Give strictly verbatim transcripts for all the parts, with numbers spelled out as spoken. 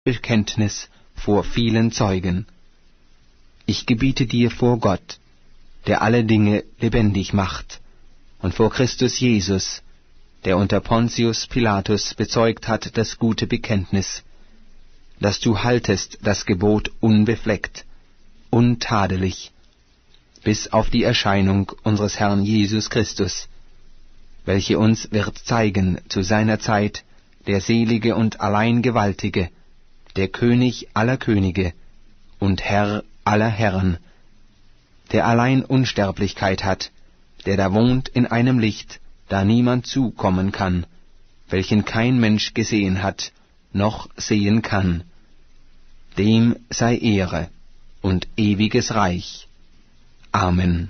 Bekenntnis vor vielen Zeugen. Ich gebiete dir vor Gott, der alle Dinge lebendig macht, und vor Christus Jesus, der unter Pontius Pilatus bezeugt hat das gute Bekenntnis, dass du haltest das Gebot unbefleckt, untadelig, bis auf die Erscheinung unseres Herrn Jesus Christus, welche uns wird zeigen zu seiner Zeit der selige und allein Gewaltige, der König aller Könige und Herr aller Herren, der allein Unsterblichkeit hat, der da wohnt in einem Licht, da niemand zukommen kann, welchen kein Mensch gesehen hat, noch sehen kann. Dem sei Ehre und ewiges Reich. Amen.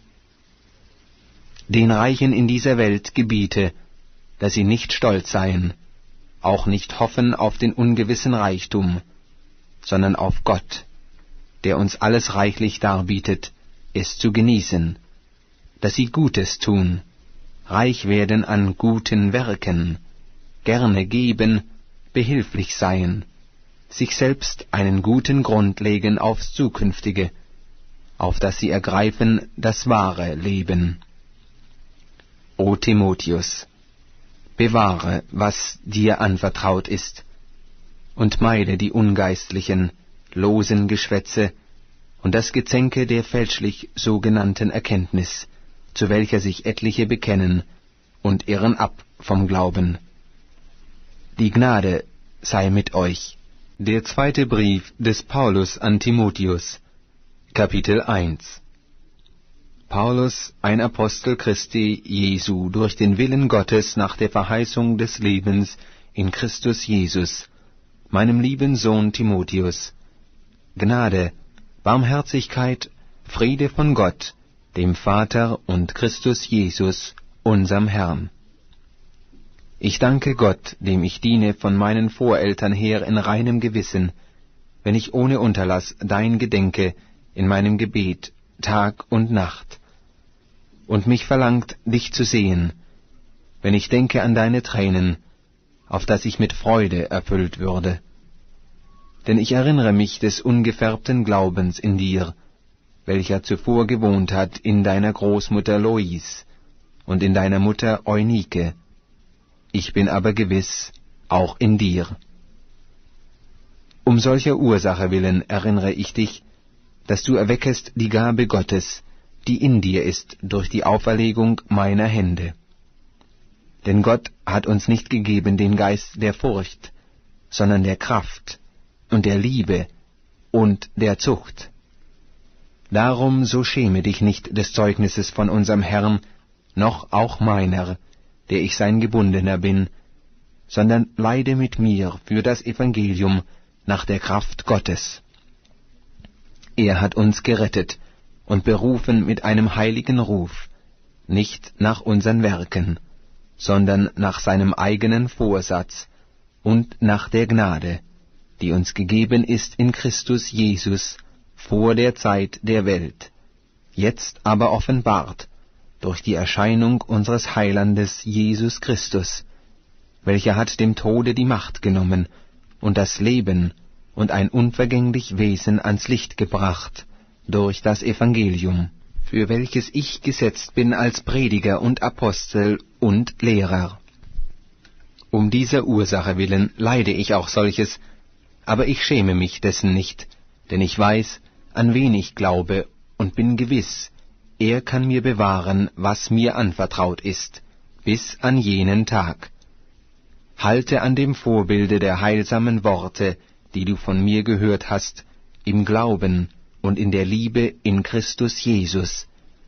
Den Reichen in dieser Welt gebiete, dass sie nicht stolz seien, auch nicht hoffen auf den ungewissen Reichtum, sondern auf Gott, der uns alles reichlich darbietet, es zu genießen, dass sie Gutes tun, reich werden an guten Werken, gerne geben, behilflich seien, sich selbst einen guten Grund legen aufs Zukünftige, auf das sie ergreifen das wahre Leben. O Timotheus, bewahre, was dir anvertraut ist, und meide die ungeistlichen, losen Geschwätze und das Gezänke der fälschlich sogenannten Erkenntnis, zu welcher sich etliche bekennen und irren ab vom Glauben. Die Gnade sei mit euch. Der zweite Brief des Paulus an Timotheus, Kapitel eins. Paulus, ein Apostel Christi Jesu, durch den Willen Gottes nach der Verheißung des Lebens in Christus Jesus, meinem lieben Sohn Timotheus, Gnade, Barmherzigkeit, Friede von Gott, dem Vater und Christus Jesus, unserm Herrn. Ich danke Gott, dem ich diene von meinen Voreltern her in reinem Gewissen, wenn ich ohne Unterlass dein gedenke in meinem Gebet, Tag und Nacht, und mich verlangt, dich zu sehen, wenn ich denke an deine Tränen, auf dass ich mit Freude erfüllt würde. Denn ich erinnere mich des ungefärbten Glaubens in dir, welcher zuvor gewohnt hat in deiner Großmutter Lois und in deiner Mutter Eunike. Ich bin aber gewiss, auch in dir. Um solcher Ursache willen erinnere ich dich, dass du erweckest die Gabe Gottes, die in dir ist durch die Auferlegung meiner Hände. Denn Gott hat uns nicht gegeben den Geist der Furcht, sondern der Kraft und der Liebe und der Zucht. Darum so schäme dich nicht des Zeugnisses von unserem Herrn, noch auch meiner, der ich sein Gebundener bin, sondern leide mit mir für das Evangelium nach der Kraft Gottes. Er hat uns gerettet und berufen mit einem heiligen Ruf, nicht nach unseren Werken, sondern nach seinem eigenen Vorsatz und nach der Gnade, die uns gegeben ist in Christus Jesus vor der Zeit der Welt, jetzt aber offenbart durch die Erscheinung unseres Heilandes Jesus Christus, welcher hat dem Tode die Macht genommen und das Leben und ein unvergänglich Wesen ans Licht gebracht durch das Evangelium, für welches ich gesetzt bin als Prediger und Apostel und Lehrer. Um dieser Ursache willen leide ich auch solches, aber ich schäme mich dessen nicht, denn ich weiß, an wen ich glaube, und bin gewiss, er kann mir bewahren, was mir anvertraut ist, bis an jenen Tag. Halte an dem Vorbilde der heilsamen Worte, die du von mir gehört hast, im Glauben und in der Liebe in Christus Jesus.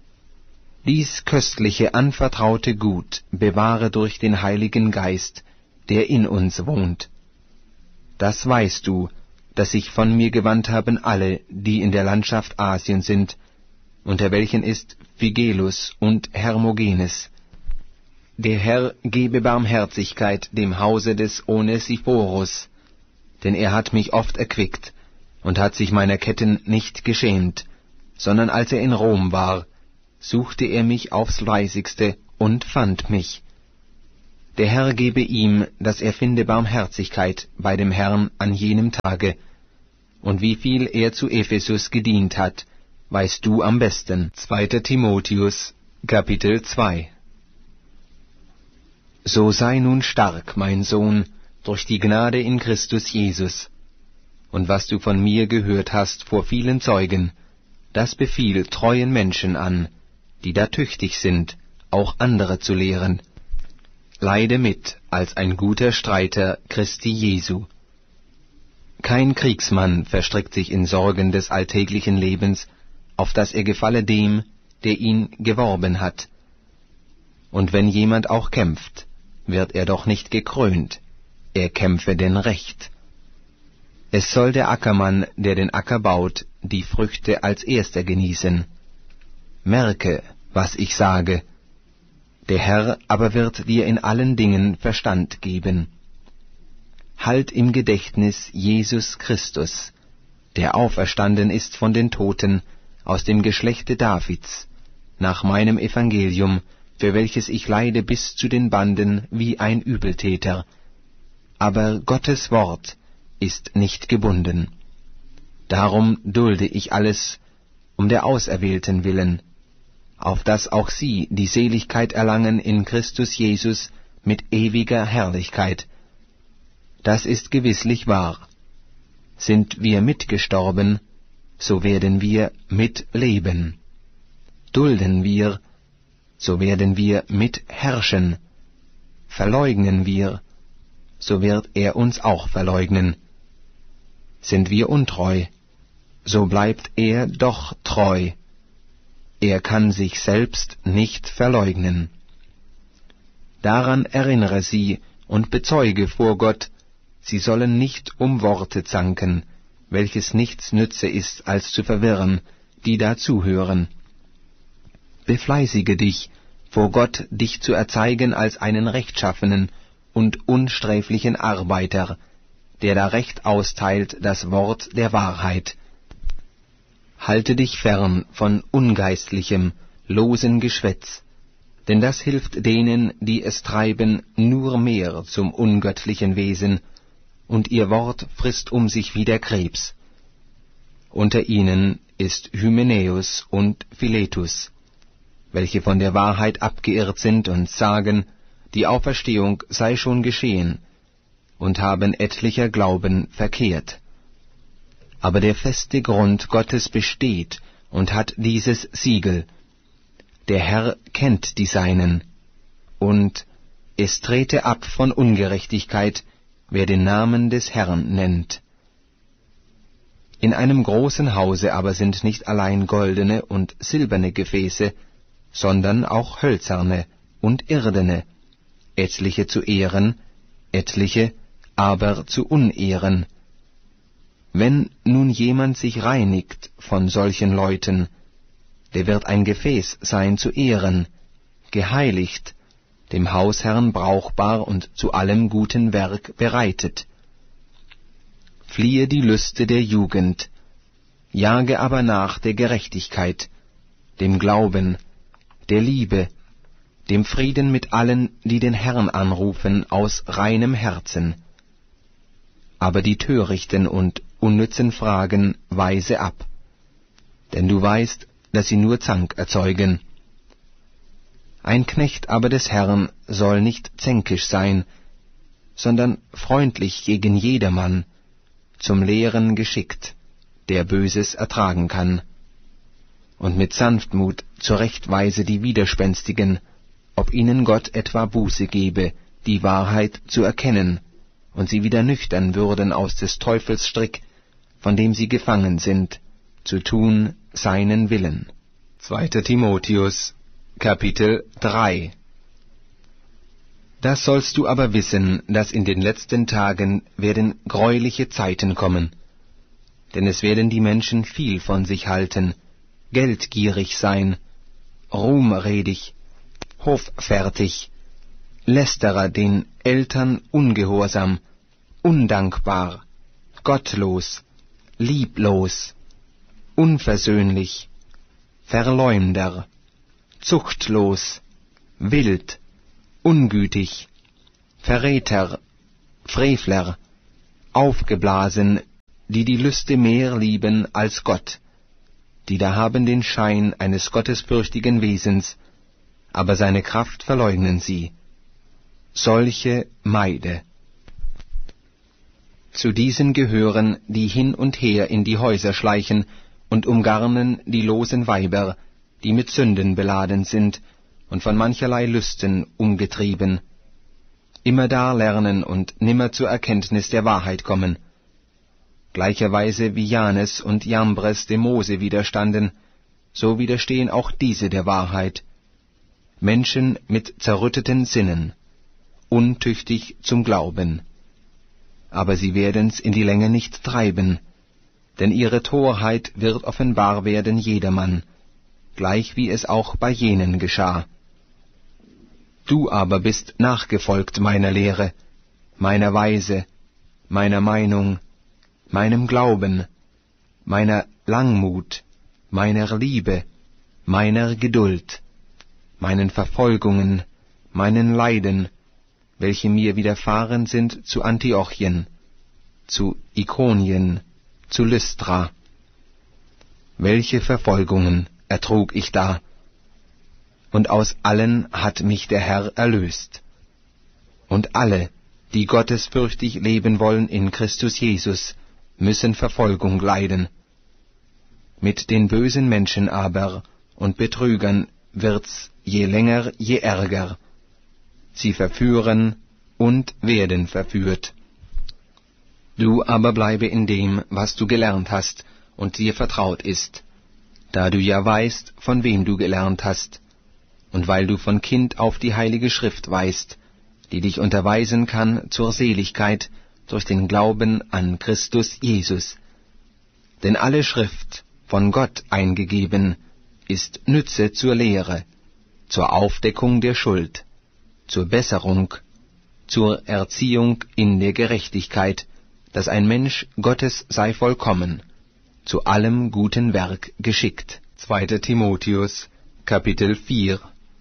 Dies köstliche anvertraute Gut bewahre durch den Heiligen Geist, der in uns wohnt. Das weißt du, dass sich von mir gewandt haben alle, die in der Landschaft Asien sind, unter welchen ist Phygelus und Hermogenes. Der Herr gebe Barmherzigkeit dem Hause des Onesiphorus, denn er hat mich oft erquickt und hat sich meiner Ketten nicht geschämt, sondern als er in Rom war, suchte er mich aufs Fleißigste und fand mich. Der Herr gebe ihm, dass er finde Barmherzigkeit bei dem Herrn an jenem Tage. Und wie viel er zu Ephesus gedient hat, weißt du am besten. zweiter Timotheus, Kapitel zwei. So sei nun stark, mein Sohn, durch die Gnade in Christus Jesus. Und was du von mir gehört hast vor vielen Zeugen, das befiehl treuen Menschen an, die da tüchtig sind, auch andere zu lehren. Leide mit als ein guter Streiter Christi Jesu. Kein Kriegsmann verstrickt sich in Sorgen des alltäglichen Lebens, auf dass er gefalle dem, der ihn geworben hat. Und wenn jemand auch kämpft, wird er doch nicht gekrönt, er kämpfe denn recht. Es soll der Ackermann, der den Acker baut, die Früchte als erster genießen. Merke, was ich sage. Der Herr aber wird dir in allen Dingen Verstand geben. Halt im Gedächtnis Jesus Christus, der auferstanden ist von den Toten, aus dem Geschlechte Davids, nach meinem Evangelium, für welches ich leide bis zu den Banden wie ein Übeltäter. Aber Gottes Wort ist nicht gebunden. Darum dulde ich alles um der Auserwählten willen, auf dass auch sie die Seligkeit erlangen in Christus Jesus mit ewiger Herrlichkeit. Das ist gewisslich wahr. Sind wir mitgestorben, so werden wir mitleben. Dulden wir, so werden wir mitherrschen. Verleugnen wir, so wird er uns auch verleugnen. Sind wir untreu, so bleibt er doch treu. Er kann sich selbst nicht verleugnen. Daran erinnere sie und bezeuge vor Gott, sie sollen nicht um Worte zanken, welches nichts nütze ist, als zu verwirren, die da zuhören. Befleißige dich, vor Gott dich zu erzeigen als einen rechtschaffenen und unsträflichen Arbeiter, der da recht austeilt das Wort der Wahrheit. Halte dich fern von ungeistlichem, losen Geschwätz, denn das hilft denen, die es treiben, nur mehr zum ungöttlichen Wesen, und ihr Wort frisst um sich wie der Krebs. Unter ihnen ist Hymenäus und Philetus, welche von der Wahrheit abgeirrt sind und sagen, die Auferstehung sei schon geschehen, und haben etlicher Glauben verkehrt. Aber der feste Grund Gottes besteht und hat dieses Siegel. Der Herr kennt die Seinen, und es trete ab von Ungerechtigkeit, wer den Namen des Herrn nennt. In einem großen Hause aber sind nicht allein goldene und silberne Gefäße, sondern auch hölzerne und irdene, etliche zu Ehren, etliche aber zu Unehren. Wenn nun jemand sich reinigt von solchen Leuten, der wird ein Gefäß sein zu Ehren, geheiligt, dem Hausherrn brauchbar und zu allem guten Werk bereitet. Fliehe die Lüste der Jugend, jage aber nach der Gerechtigkeit, dem Glauben, der Liebe, dem Frieden mit allen, die den Herrn anrufen aus reinem Herzen. Aber die törichten und unnützen Fragen weise ab, denn du weißt, dass sie nur Zank erzeugen. Ein Knecht aber des Herrn soll nicht zänkisch sein, sondern freundlich gegen jedermann, zum Lehren geschickt, der Böses ertragen kann, und mit Sanftmut zurechtweise die Widerspenstigen, ob ihnen Gott etwa Buße gebe, die Wahrheit zu erkennen, und sie wieder nüchtern würden aus des Teufels Strick, von dem sie gefangen sind, zu tun seinen Willen. zweiter Timotheus, Kapitel drei. Das sollst du aber wissen, dass in den letzten Tagen werden greuliche Zeiten kommen. Denn es werden die Menschen viel von sich halten, geldgierig sein, ruhmredig, hoffärtig, Lästerer, den Eltern ungehorsam, undankbar, gottlos, lieblos, unversöhnlich, Verleumder, zuchtlos, wild, ungütig, Verräter, Frevler, aufgeblasen, die die Lüste mehr lieben als Gott, die da haben den Schein eines gottesfürchtigen Wesens, aber seine Kraft verleugnen sie. Solche meide. Zu diesen gehören, die hin und her in die Häuser schleichen und umgarnen die losen Weiber, die mit Sünden beladen sind und von mancherlei Lüsten umgetrieben, immerdar lernen und nimmer zur Erkenntnis der Wahrheit kommen. Gleicherweise wie Janes und Jambres dem Mose widerstanden, so widerstehen auch diese der Wahrheit. Menschen mit zerrütteten Sinnen, untüchtig zum Glauben. Aber sie werden's in die Länge nicht treiben, denn ihre Torheit wird offenbar werden jedermann, gleich wie es auch bei jenen geschah. Du aber bist nachgefolgt meiner Lehre, meiner Weise, meiner Meinung, meinem Glauben, meiner Langmut, meiner Liebe, meiner Geduld, meinen Verfolgungen, meinen Leiden, welche mir widerfahren sind zu Antiochien, zu Ikonien, zu Lystra. Welche Verfolgungen ertrug ich da? Und aus allen hat mich der Herr erlöst. Und alle, die gottesfürchtig leben wollen in Christus Jesus, müssen Verfolgung leiden. Mit den bösen Menschen aber und Betrügern wird's je länger je ärger. Sie verführen und werden verführt. Du aber bleibe in dem, was du gelernt hast und dir vertraut ist, da du ja weißt, von wem du gelernt hast, und weil du von Kind auf die Heilige Schrift weißt, die dich unterweisen kann zur Seligkeit durch den Glauben an Christus Jesus. Denn alle Schrift, von Gott eingegeben, ist Nütze zur Lehre, zur Aufdeckung der Schuld, zur Besserung, zur Erziehung in der Gerechtigkeit, dass ein Mensch Gottes sei vollkommen, zu allem guten Werk geschickt. zweiter Timotheus, Kapitel vier.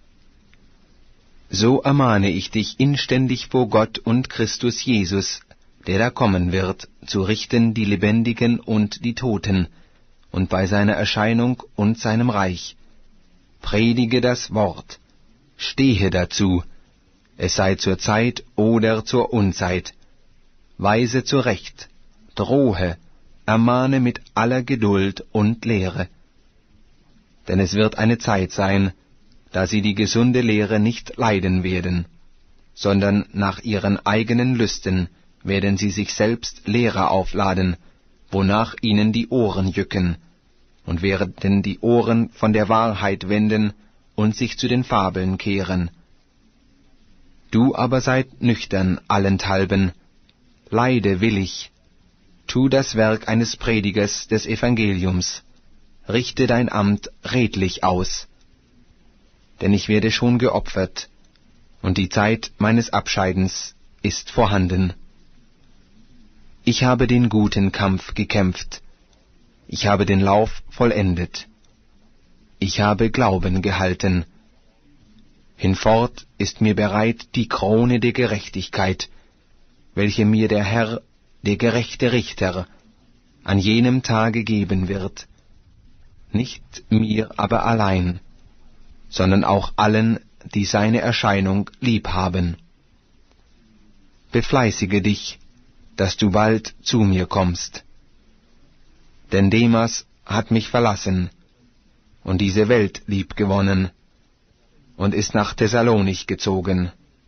So ermahne ich dich inständig vor Gott und Christus Jesus, der da kommen wird, zu richten die Lebendigen und die Toten, und bei seiner Erscheinung und seinem Reich. Predige das Wort, stehe dazu, es sei zur Zeit oder zur Unzeit, weise zurecht, drohe, ermahne mit aller Geduld und Lehre. Denn es wird eine Zeit sein, da sie die gesunde Lehre nicht leiden werden, sondern nach ihren eigenen Lüsten werden sie sich selbst Lehrer aufladen, wonach ihnen die Ohren jücken, und werden die Ohren von der Wahrheit wenden und sich zu den Fabeln kehren. Du aber seid nüchtern allenthalben, leide willig, tu das Werk eines Predigers des Evangeliums, richte dein Amt redlich aus. Denn ich werde schon geopfert, und die Zeit meines Abscheidens ist vorhanden. Ich habe den guten Kampf gekämpft, ich habe den Lauf vollendet, ich habe Glauben gehalten. Hinfort ist mir bereit die Krone der Gerechtigkeit, welche mir der Herr, der gerechte Richter, an jenem Tage geben wird, nicht mir aber allein, sondern auch allen, die seine Erscheinung lieb haben. Befleißige dich, dass du bald zu mir kommst. Denn Demas hat mich verlassen und diese Welt liebgewonnen und ist nach Thessalonich gezogen.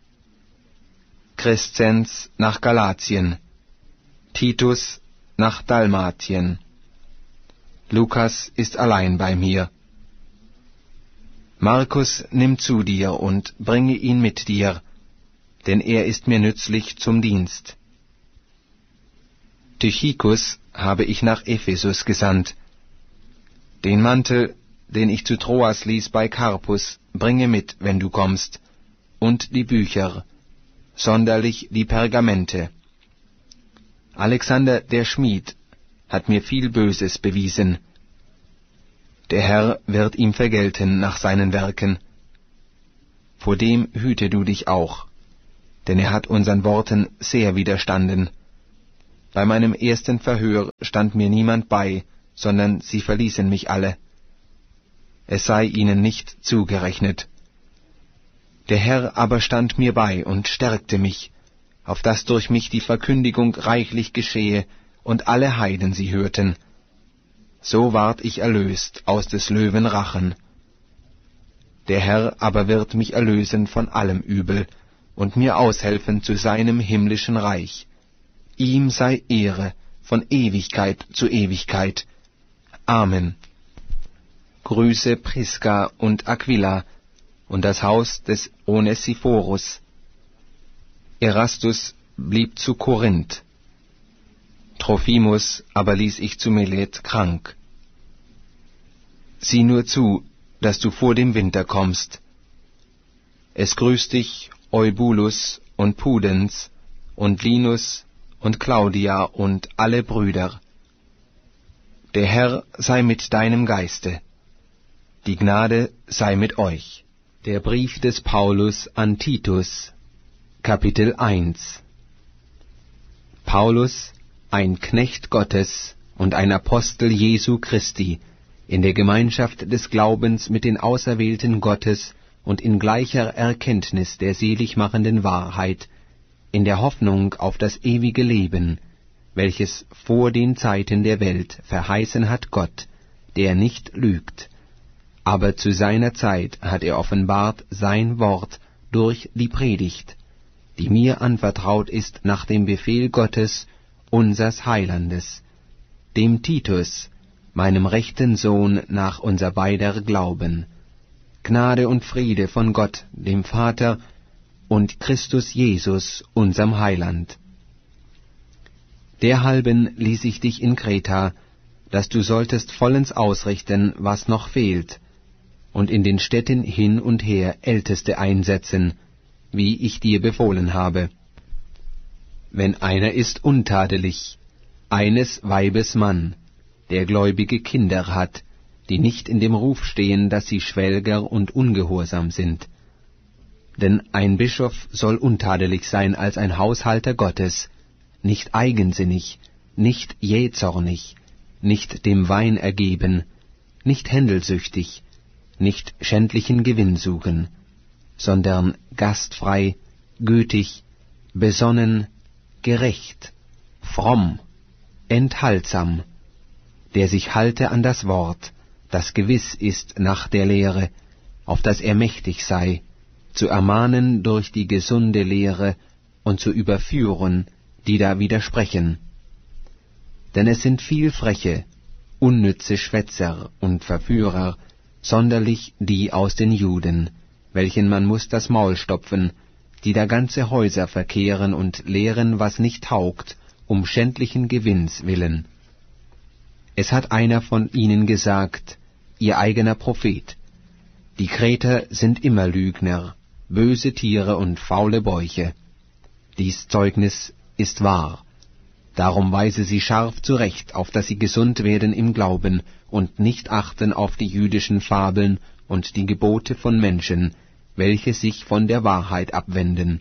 Crescens nach Galatien, Titus nach Dalmatien. Lukas ist allein bei mir. Markus nimm zu dir und bringe ihn mit dir, denn er ist mir nützlich zum Dienst. Tychikus habe ich nach Ephesus gesandt. Den Mantel, den ich zu Troas ließ bei Karpus, bringe mit, wenn du kommst, und die Bücher, sonderlich die Pergamente. Alexander der Schmied hat mir viel Böses bewiesen. Der Herr wird ihm vergelten nach seinen Werken. Vor dem hüte du dich auch, denn er hat unseren Worten sehr widerstanden. Bei meinem ersten Verhör stand mir niemand bei, sondern sie verließen mich alle. Es sei ihnen nicht zugerechnet. Der Herr aber stand mir bei und stärkte mich, auf dass durch mich die Verkündigung reichlich geschehe und alle Heiden sie hörten. So ward ich erlöst aus des Löwen Rachen. Der Herr aber wird mich erlösen von allem Übel und mir aushelfen zu seinem himmlischen Reich. Ihm sei Ehre von Ewigkeit zu Ewigkeit. Amen. Grüße Priska und Aquila und das Haus des Onesiphorus. Erastus blieb zu Korinth. Trophimus aber ließ ich zu Milet krank. Sieh nur zu, dass du vor dem Winter kommst. Es grüßt dich Eubulus und Pudens und Linus und Claudia und alle Brüder. Der Herr sei mit deinem Geiste. Die Gnade sei mit euch. Der Brief des Paulus an Titus, Kapitel eins. Paulus, ein Knecht Gottes und ein Apostel Jesu Christi, in der Gemeinschaft des Glaubens mit den Auserwählten Gottes und in gleicher Erkenntnis der seligmachenden Wahrheit, in der Hoffnung auf das ewige Leben, welches vor den Zeiten der Welt verheißen hat Gott, der nicht lügt. Aber zu seiner Zeit hat er offenbart sein Wort durch die Predigt, die mir anvertraut ist nach dem Befehl Gottes, unsers Heilandes, dem Titus, meinem rechten Sohn nach unser beider Glauben. Gnade und Friede von Gott, dem Vater, und Christus Jesus, unserem Heiland. Derhalben ließ ich dich in Kreta, dass du solltest vollends ausrichten, was noch fehlt, und in den Städten hin und her Älteste einsetzen, wie ich dir befohlen habe. Wenn einer ist untadelig, eines Weibes Mann, der gläubige Kinder hat, die nicht in dem Ruf stehen, dass sie Schwelger und ungehorsam sind. Denn ein Bischof soll untadelig sein als ein Haushalter Gottes, nicht eigensinnig, nicht jähzornig, nicht dem Wein ergeben, nicht händelsüchtig, nicht schändlichen Gewinn suchen, sondern gastfrei, gütig, besonnen, gerecht, fromm, enthaltsam, der sich halte an das Wort, das gewiss ist nach der Lehre, auf das er mächtig sei, zu ermahnen durch die gesunde Lehre und zu überführen, die da widersprechen. Denn es sind viel Freche, unnütze Schwätzer und Verführer, sonderlich die aus den Juden, welchen man muß das Maul stopfen, die da ganze Häuser verkehren und lehren, was nicht taugt, um schändlichen Gewinns willen. Es hat einer von ihnen gesagt, ihr eigener Prophet, die Kreter sind immer Lügner, böse Tiere und faule Bäuche. Dies Zeugnis ist wahr. Darum weise sie scharf zurecht, auf dass sie gesund werden im Glauben und nicht achten auf die jüdischen Fabeln und die Gebote von Menschen, welche sich von der Wahrheit abwenden.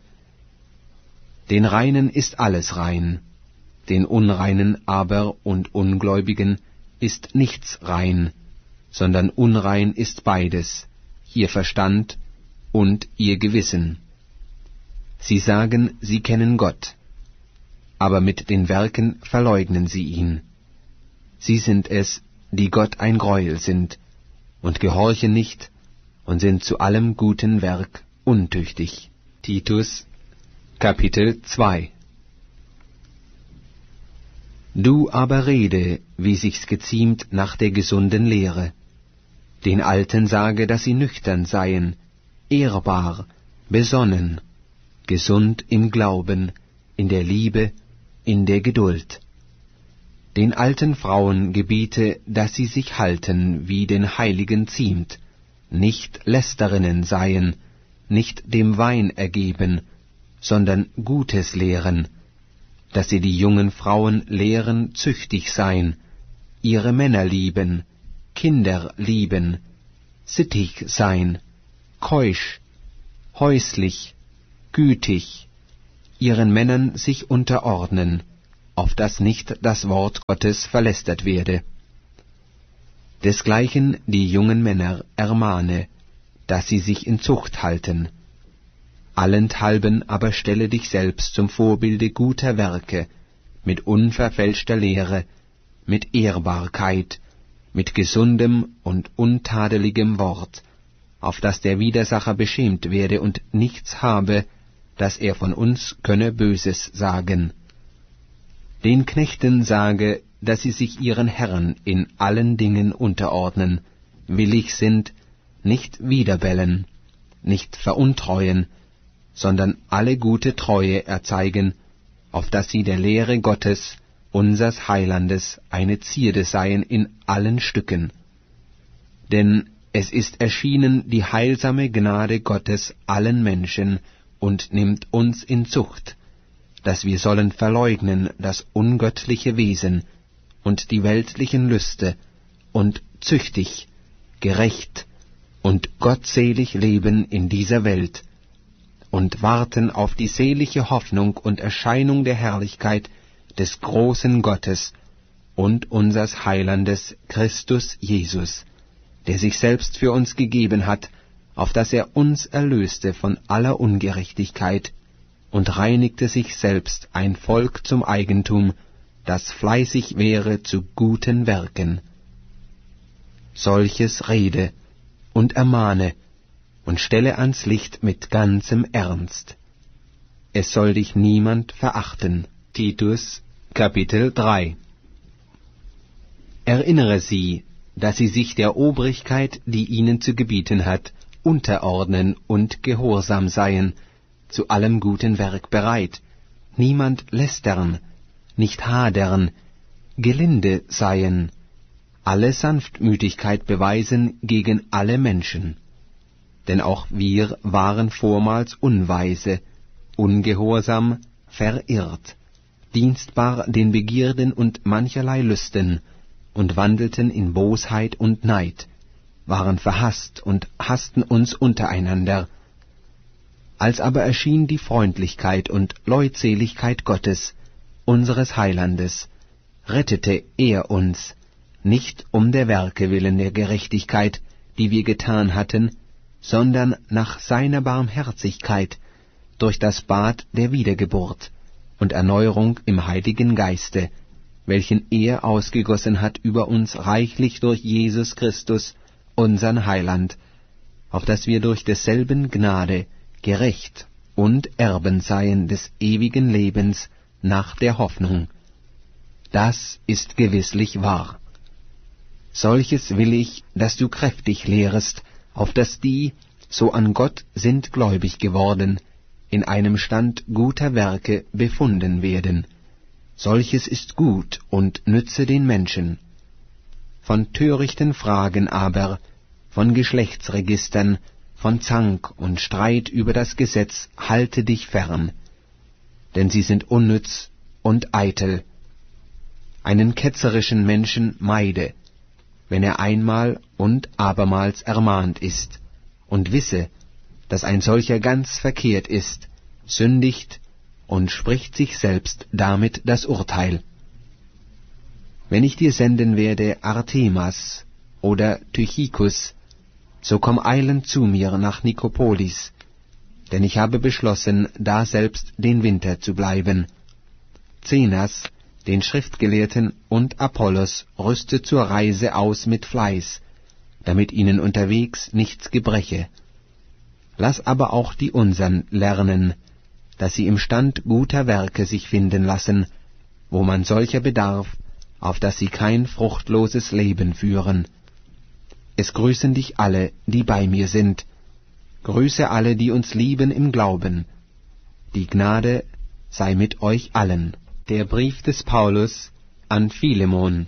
Den Reinen ist alles rein, den Unreinen aber und Ungläubigen ist nichts rein, sondern unrein ist beides, ihr Verstand und ihr Gewissen. Sie sagen, sie kennen Gott, aber mit den Werken verleugnen sie ihn. Sie sind es, die Gott ein Greuel sind, und gehorchen nicht, und sind zu allem guten Werk untüchtig. Titus, Kapitel zwei. Du aber rede, wie sich's geziemt nach der gesunden Lehre. Den Alten sage, dass sie nüchtern seien, ehrbar, besonnen, gesund im Glauben, in der Liebe, in der Geduld. Den alten Frauen gebiete, dass sie sich halten, wie den Heiligen ziemt, nicht Lästerinnen seien, nicht dem Wein ergeben, sondern Gutes lehren, dass sie die jungen Frauen lehren, züchtig sein, ihre Männer lieben, Kinder lieben, sittig sein, keusch, häuslich, gütig, ihren Männern sich unterordnen, auf dass nicht das Wort Gottes verlästert werde. Desgleichen die jungen Männer ermahne, dass sie sich in Zucht halten. Allenthalben aber stelle dich selbst zum Vorbilde guter Werke, mit unverfälschter Lehre, mit Ehrbarkeit, mit gesundem und untadeligem Wort, auf dass der Widersacher beschämt werde und nichts habe, dass er von uns könne Böses sagen. Den Knechten sage, dass sie sich ihren Herren in allen Dingen unterordnen, willig sind, nicht widerbellen, nicht veruntreuen, sondern alle gute Treue erzeigen, auf dass sie der Lehre Gottes, unsers Heilandes, eine Zierde seien in allen Stücken. Denn es ist erschienen die heilsame Gnade Gottes allen Menschen und nimmt uns in Zucht, dass wir sollen verleugnen das ungöttliche Wesen und die weltlichen Lüste und züchtig, gerecht und gottselig leben in dieser Welt und warten auf die selige Hoffnung und Erscheinung der Herrlichkeit des großen Gottes und unsers Heilandes Christus Jesus, der sich selbst für uns gegeben hat, auf dass er uns erlöste von aller Ungerechtigkeit und reinigte sich selbst ein Volk zum Eigentum, das fleißig wäre zu guten Werken. Solches rede und ermahne und stelle ans Licht mit ganzem Ernst. Es soll dich niemand verachten. Titus, Kapitel drei. Erinnere sie, dass sie sich der Obrigkeit, die ihnen zu gebieten hat, unterordnen und gehorsam seien, zu allem guten Werk bereit, niemand lästern, nicht hadern, gelinde seien, alle Sanftmütigkeit beweisen gegen alle Menschen. Denn auch wir waren vormals unweise, ungehorsam, verirrt, dienstbar den Begierden und mancherlei Lüsten, und wandelten in Bosheit und Neid, waren verhasst und hassten uns untereinander. Als aber erschien die Freundlichkeit und Leutseligkeit Gottes, unseres Heilandes, rettete er uns, nicht um der Werke willen der Gerechtigkeit, die wir getan hatten, sondern nach seiner Barmherzigkeit, durch das Bad der Wiedergeburt und Erneuerung im Heiligen Geiste, welchen er ausgegossen hat über uns reichlich durch Jesus Christus, unsern Heiland, auf dass wir durch desselben Gnade gerecht und Erben seien des ewigen Lebens nach der Hoffnung. Das ist gewisslich wahr. Solches will ich, dass du kräftig lehrest, auf dass die, so an Gott sind gläubig geworden, in einem Stand guter Werke befunden werden. Solches ist gut und nütze den Menschen. Von törichten Fragen aber, von Geschlechtsregistern, von Zank und Streit über das Gesetz halte dich fern, denn sie sind unnütz und eitel. Einen ketzerischen Menschen meide, wenn er einmal und abermals ermahnt ist, und wisse, dass ein solcher ganz verkehrt ist, sündigt und spricht sich selbst damit das Urteil. Wenn ich dir senden werde Artemas oder Tychikus, so komm eilend zu mir nach Nikopolis, denn ich habe beschlossen, daselbst den Winter zu bleiben. Zenas, den Schriftgelehrten, und Apollos rüste zur Reise aus mit Fleiß, damit ihnen unterwegs nichts gebreche. Lass aber auch die unsern lernen, dass sie im Stand guter Werke sich finden lassen, wo man solcher bedarf, auf dass sie kein fruchtloses Leben führen. Es grüßen dich alle, die bei mir sind. Grüße alle, die uns lieben im Glauben. Die Gnade sei mit euch allen. Der Brief des Paulus an Philemon.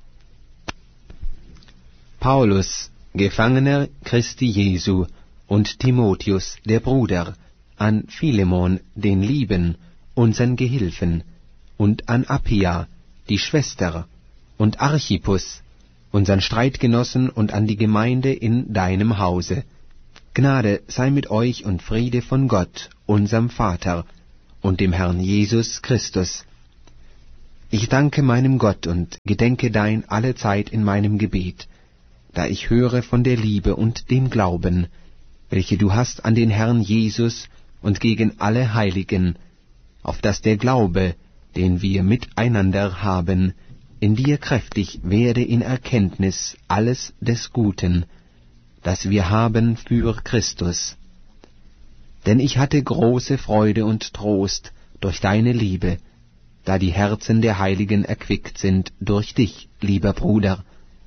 Paulus, Gefangener Christi Jesu, und Timotheus, der Bruder, an Philemon, den Lieben, unsern Gehilfen, und an Appia, die Schwester, und Archippus, unseren Streitgenossen, und an die Gemeinde in deinem Hause. Gnade sei mit euch und Friede von Gott, unserem Vater und dem Herrn Jesus Christus. Ich danke meinem Gott und gedenke dein allezeit in meinem Gebet, da ich höre von der Liebe und dem Glauben, welche du hast an den Herrn Jesus und gegen alle Heiligen, auf dass der Glaube, den wir miteinander haben, in dir kräftig werde in Erkenntnis alles des Guten, das wir haben für Christus. Denn ich hatte große Freude und Trost durch deine Liebe, da die Herzen der Heiligen erquickt sind durch dich, lieber Bruder.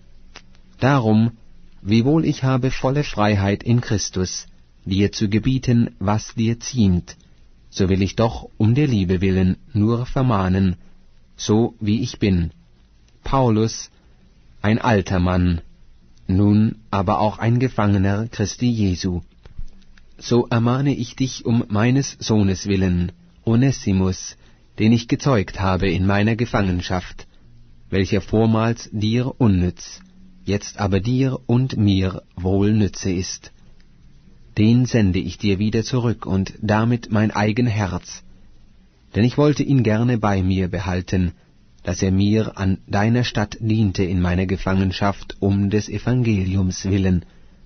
Darum, wiewohl ich habe volle Freiheit in Christus, dir zu gebieten, was dir ziemt, so will ich doch um der Liebe willen nur vermahnen, so wie ich bin. Paulus, ein alter Mann, nun aber auch ein Gefangener Christi Jesu. So ermahne ich dich um meines Sohnes willen, Onesimus, den ich gezeugt habe in meiner Gefangenschaft, welcher vormals dir unnütz, jetzt aber dir und mir wohl nütze ist. Den sende ich dir wieder zurück und damit mein eigen Herz, denn ich wollte ihn gerne bei mir behalten, dass er mir an deiner Stadt diente in meiner Gefangenschaft um des Evangeliums willen.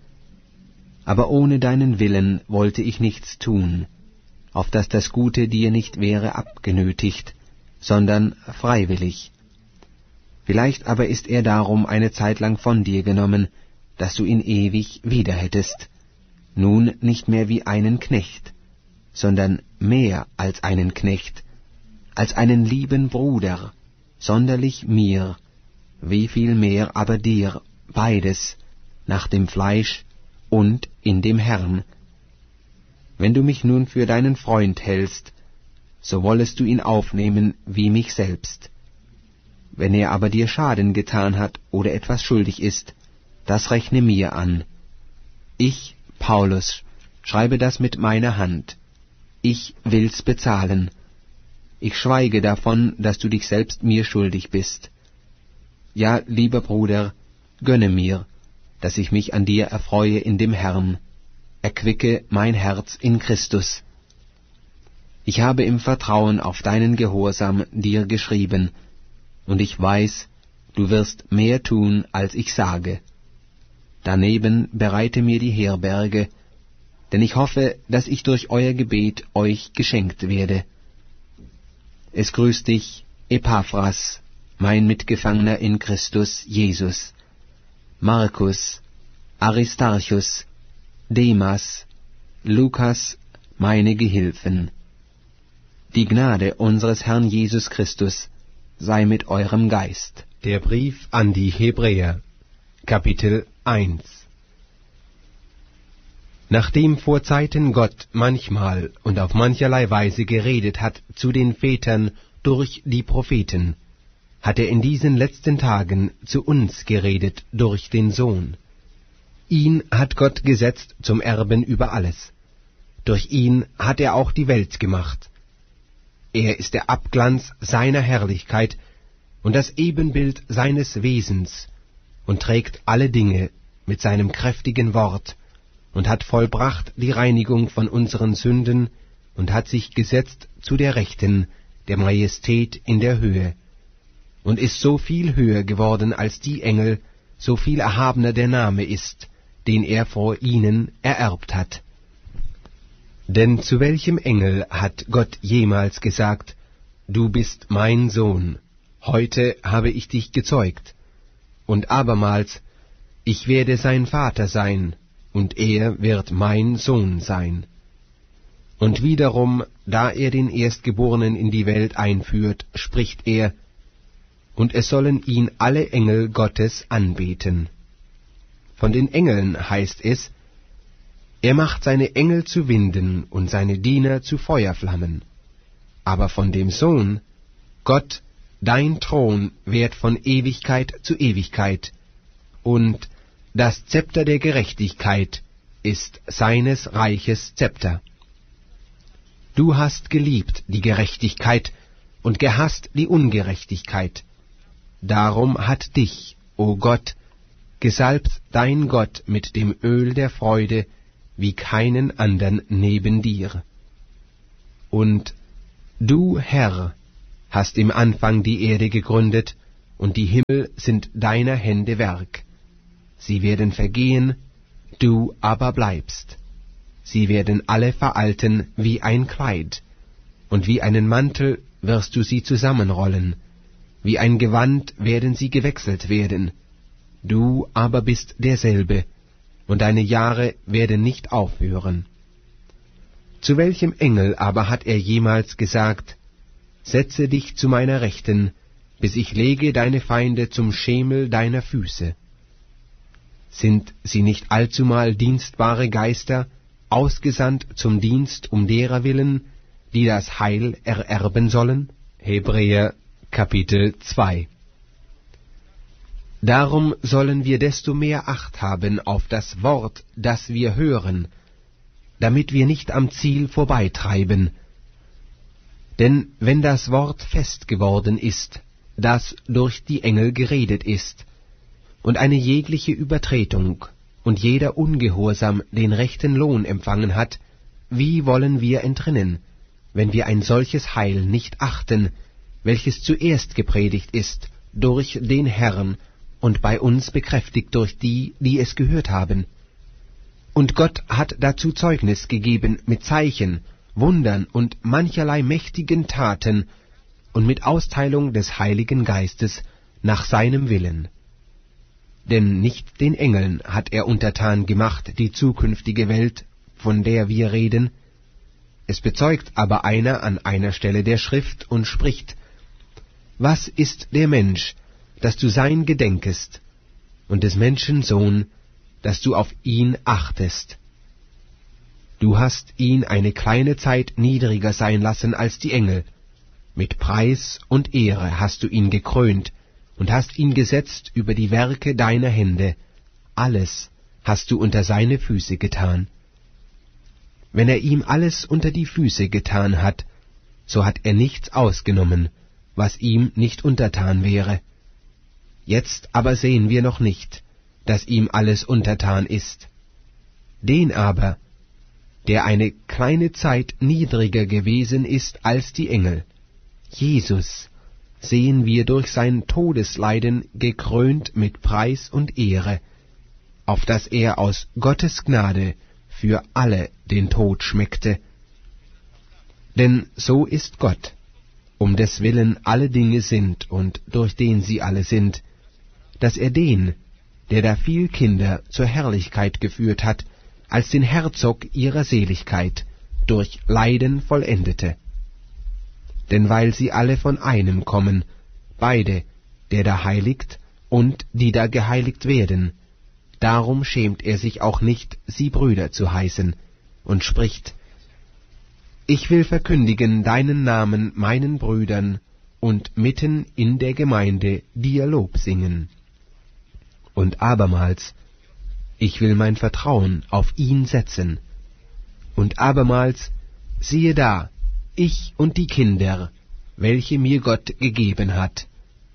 Aber ohne deinen Willen wollte ich nichts tun, auf dass das Gute dir nicht wäre abgenötigt, sondern freiwillig. Vielleicht aber ist er darum eine Zeit lang von dir genommen, dass du ihn ewig wieder hättest, nun nicht mehr wie einen Knecht, sondern mehr als einen Knecht, als einen lieben Bruder, sonderlich mir, wie viel mehr aber dir, beides, nach dem Fleisch und in dem Herrn. Wenn du mich nun für deinen Freund hältst, so wollest du ihn aufnehmen wie mich selbst. Wenn er aber dir Schaden getan hat oder etwas schuldig ist, das rechne mir an. Ich, Paulus, schreibe das mit meiner Hand. Ich will's bezahlen. Ich schweige davon, dass du dich selbst mir schuldig bist. Ja, lieber Bruder, gönne mir, dass ich mich an dir erfreue in dem Herrn. Erquicke mein Herz in Christus. Ich habe im Vertrauen auf deinen Gehorsam dir geschrieben, und ich weiß, du wirst mehr tun, als ich sage. Daneben bereite mir die Herberge, denn ich hoffe, dass ich durch euer Gebet euch geschenkt werde. Es grüßt dich, Epaphras, mein Mitgefangener in Christus Jesus, Markus, Aristarchus, Demas, Lukas, meine Gehilfen. Die Gnade unseres Herrn Jesus Christus sei mit eurem Geist. Der Brief an die Hebräer, Kapitel eins. Nachdem vor Zeiten Gott manchmal und auf mancherlei Weise geredet hat zu den Vätern durch die Propheten, hat er in diesen letzten Tagen zu uns geredet durch den Sohn. Ihn hat Gott gesetzt zum Erben über alles. Durch ihn hat er auch die Welt gemacht. Er ist der Abglanz seiner Herrlichkeit und das Ebenbild seines Wesens und trägt alle Dinge mit seinem kräftigen Wort und hat vollbracht die Reinigung von unseren Sünden und hat sich gesetzt zu der Rechten der Majestät in der Höhe und ist so viel höher geworden als die Engel, so viel erhabener der Name ist, den er vor ihnen ererbt hat. Denn zu welchem Engel hat Gott jemals gesagt, du bist mein Sohn, heute habe ich dich gezeugt, und abermals, ich werde sein Vater sein, und er wird mein Sohn sein. Und wiederum, da er den Erstgeborenen in die Welt einführt, spricht er, und es sollen ihn alle Engel Gottes anbeten. Von den Engeln heißt es, er macht seine Engel zu Winden und seine Diener zu Feuerflammen. Aber von dem Sohn, Gott, dein Thron währt von Ewigkeit zu Ewigkeit, und das Zepter der Gerechtigkeit ist seines Reiches Zepter. Du hast geliebt die Gerechtigkeit und gehasst die Ungerechtigkeit. Darum hat dich, o Gott, gesalbt dein Gott mit dem Öl der Freude, wie keinen andern neben dir. Und du, Herr, hast im Anfang die Erde gegründet, und die Himmel sind deiner Hände Werk. Sie werden vergehen, du aber bleibst. Sie werden alle veralten wie ein Kleid, und wie einen Mantel wirst du sie zusammenrollen, wie ein Gewand werden sie gewechselt werden. Du aber bist derselbe, und deine Jahre werden nicht aufhören. Zu welchem Engel aber hat er jemals gesagt, setze dich zu meiner Rechten, bis ich lege deine Feinde zum Schemel deiner Füße? Sind sie nicht allzumal dienstbare Geister, ausgesandt zum Dienst um derer willen, die das Heil ererben sollen? Hebräer Kapitel zwei. Darum sollen wir desto mehr Acht haben auf das Wort, das wir hören, damit wir nicht am Ziel vorbeitreiben. Denn wenn das Wort fest geworden ist, das durch die Engel geredet ist, und eine jegliche Übertretung und jeder Ungehorsam den rechten Lohn empfangen hat, wie wollen wir entrinnen, wenn wir ein solches Heil nicht achten, welches zuerst gepredigt ist durch den Herrn und bei uns bekräftigt durch die, die es gehört haben? Und Gott hat dazu Zeugnis gegeben mit Zeichen, Wundern und mancherlei mächtigen Taten und mit Austeilung des Heiligen Geistes nach seinem Willen. Denn nicht den Engeln hat er untertan gemacht die zukünftige Welt, von der wir reden. Es bezeugt aber einer an einer Stelle der Schrift und spricht: Was ist der Mensch, dass du sein gedenkest, und des Menschen Sohn, dass du auf ihn achtest? Du hast ihn eine kleine Zeit niedriger sein lassen als die Engel. Mit Preis und Ehre hast du ihn gekrönt und hast ihn gesetzt über die Werke deiner Hände. Alles hast du unter seine Füße getan. Wenn er ihm alles unter die Füße getan hat, so hat er nichts ausgenommen, was ihm nicht untertan wäre. Jetzt aber sehen wir noch nicht, dass ihm alles untertan ist. Den aber, der eine kleine Zeit niedriger gewesen ist als die Engel, Jesus, sehen wir durch sein Todesleiden gekrönt mit Preis und Ehre, auf dass er aus Gottes Gnade für alle den Tod schmeckte. Denn so ist Gott, um des Willen alle Dinge sind und durch den sie alle sind, dass er den, der da viel Kinder zur Herrlichkeit geführt hat, als den Herzog ihrer Seligkeit, durch Leiden vollendete. Denn weil sie alle von einem kommen, beide, der da heiligt und die da geheiligt werden, darum schämt er sich auch nicht, sie Brüder zu heißen, und spricht: Ich will verkündigen deinen Namen meinen Brüdern und mitten in der Gemeinde dir Lob singen. Und abermals: Ich will mein Vertrauen auf ihn setzen. Und abermals: Siehe da, ich und die Kinder, welche mir Gott gegeben hat.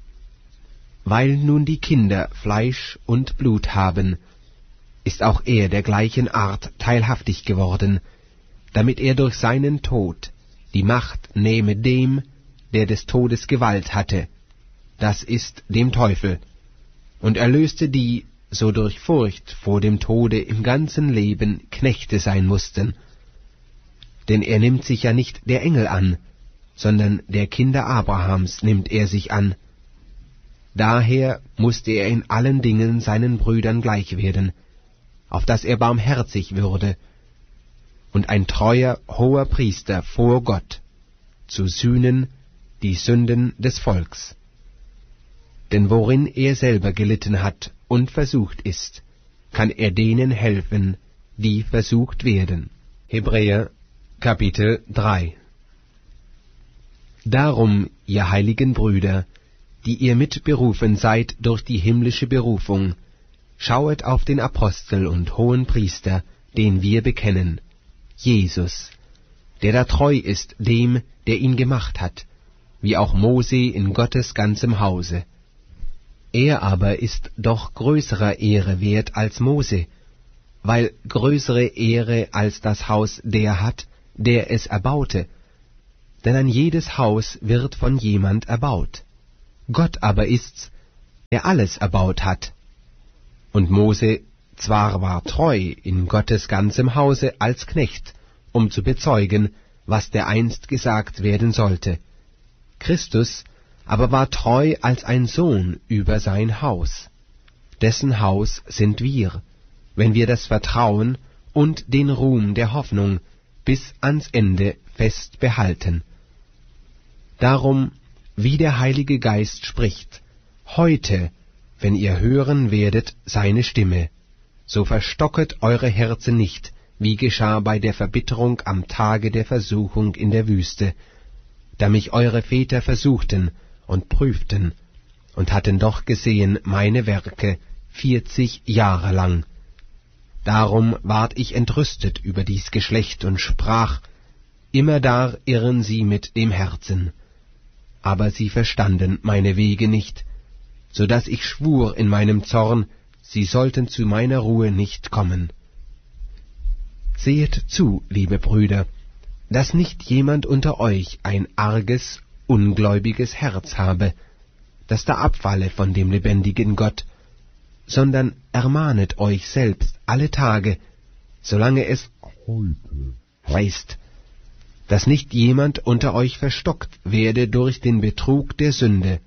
Weil nun die Kinder Fleisch und Blut haben, ist auch er der gleichen Art teilhaftig geworden, damit er durch seinen Tod die Macht nehme dem, der des Todes Gewalt hatte, das ist dem Teufel, und erlöste die, so durch Furcht vor dem Tode im ganzen Leben Knechte sein mussten. Denn er nimmt sich ja nicht der Engel an, sondern der Kinder Abrahams nimmt er sich an. Daher musste er in allen Dingen seinen Brüdern gleich werden, auf dass er barmherzig würde, und ein treuer, hoher Priester vor Gott, zu sühnen die Sünden des Volks. Denn worin er selber gelitten hat und versucht ist, kann er denen helfen, die versucht werden. Hebräer Kapitel drei. Darum, ihr heiligen Brüder, die ihr mitberufen seid durch die himmlische Berufung, schauet auf den Apostel und hohen Priester, den wir bekennen, Jesus, der da treu ist dem, der ihn gemacht hat, wie auch Mose in Gottes ganzem Hause. Er aber ist doch größerer Ehre wert als Mose, weil größere Ehre als das Haus der hat, der es erbaute, denn ein jedes Haus wird von jemand erbaut. Gott aber ist's, der alles erbaut hat. Und Mose zwar war treu in Gottes ganzem Hause als Knecht, um zu bezeugen, was dereinst gesagt werden sollte. Christus aber war treu als ein Sohn über sein Haus. Dessen Haus sind wir, wenn wir das Vertrauen und den Ruhm der Hoffnung bis ans Ende fest behalten. Darum, wie der Heilige Geist spricht, heute, wenn ihr hören werdet seine Stimme, so verstocket eure Herzen nicht, wie geschah bei der Verbitterung am Tage der Versuchung in der Wüste, da mich eure Väter versuchten und prüften, und hatten doch gesehen meine Werke vierzig Jahre lang. Darum ward ich entrüstet über dies Geschlecht und sprach, immerdar irren sie mit dem Herzen. Aber sie verstanden meine Wege nicht, so daß ich schwur in meinem Zorn, sie sollten zu meiner Ruhe nicht kommen. Sehet zu, liebe Brüder, dass nicht jemand unter euch ein arges, ungläubiges Herz habe, das da abfalle von dem lebendigen Gott, sondern ermahnet euch selbst alle Tage, solange es heute heißt, dass nicht jemand unter euch verstockt werde durch den Betrug der Sünde.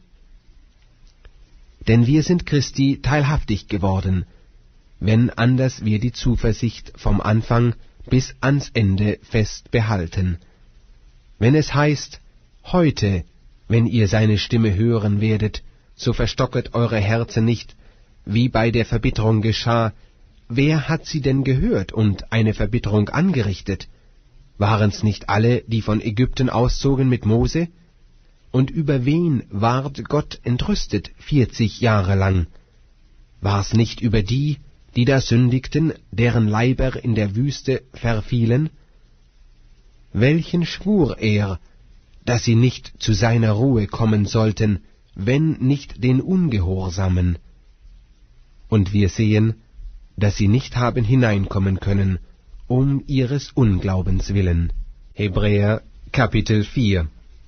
Denn wir sind Christi teilhaftig geworden, wenn anders wir die Zuversicht vom Anfang bis ans Ende fest behalten. Wenn es heißt, heute, wenn ihr seine Stimme hören werdet, so verstocket eure Herzen nicht, wie bei der Verbitterung geschah. Wer hat sie denn gehört und eine Verbitterung angerichtet? Waren's nicht alle, die von Ägypten auszogen mit Mose? Und über wen ward Gott entrüstet vierzig Jahre lang? War's nicht über die, die da sündigten, deren Leiber in der Wüste verfielen? Welchen schwur er, dass sie nicht zu seiner Ruhe kommen sollten, wenn nicht den Ungehorsamen? Und wir sehen, dass sie nicht haben hineinkommen können, um ihres Unglaubens willen. Hebräer Kapitel vier.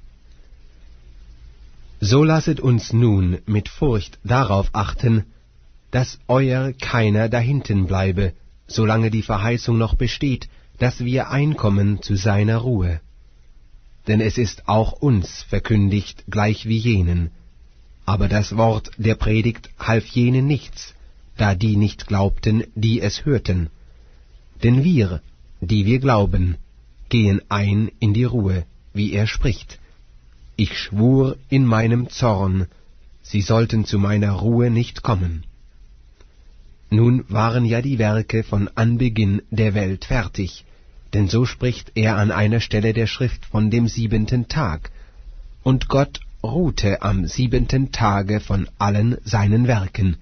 So lasset uns nun mit Furcht darauf achten, dass euer keiner dahinten bleibe, solange die Verheißung noch besteht, dass wir einkommen zu seiner Ruhe. Denn es ist auch uns verkündigt, gleich wie jenen. Aber das Wort der Predigt half jenen nichts, da die nicht glaubten, die es hörten. Denn wir, die wir glauben, gehen ein in die Ruhe, wie er spricht. Ich schwur in meinem Zorn, sie sollten zu meiner Ruhe nicht kommen. Nun waren ja die Werke von Anbeginn der Welt fertig, denn so spricht er an einer Stelle der Schrift von dem siebenten Tag. Und Gott ruhte am siebenten Tage von allen seinen Werken.